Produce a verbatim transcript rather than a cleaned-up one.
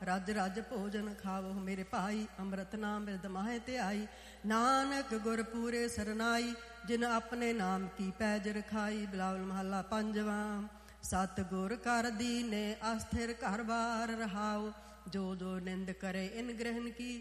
रज रज भोजन खावो मेरे भाई, अमृत नाम बिरद माहे ते आई। नानक गुर पूरे सरनाई, जिन अपने नाम की पैज रखाई। बिलावल महला पंजवा। सत गुर कर दीने अस्थिर घर बार रहाओ, जो जो निंद करे इन ग्रहण की।